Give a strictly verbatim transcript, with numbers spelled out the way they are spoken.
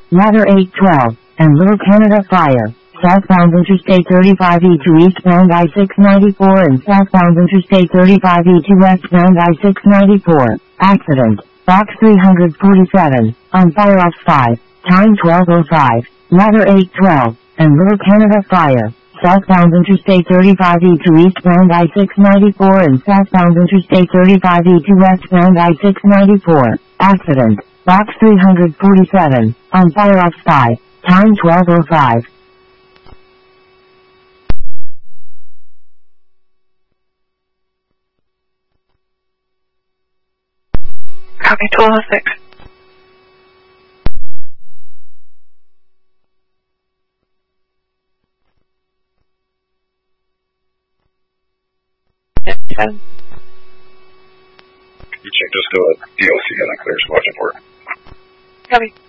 Ladder eight twelve, and Little Canada Fire. Southbound Interstate thirty-five E to eastbound I six ninety-four and southbound Interstate thirty-five E to westbound I six ninety-four. Accident. Box three forty-seven, on fire off five, time twelve oh five. Ladder eight twelve, and Little Canada Fire. Southbound Interstate thirty-five E to eastbound I six ninety-four and southbound Interstate thirty-five E to westbound I six ninety-four. Accident. Box three forty-seven, on fire off five, time twelve oh five. Copy twelve oh six. Ten. You check just go to D O C and then clears watching for it. Copy.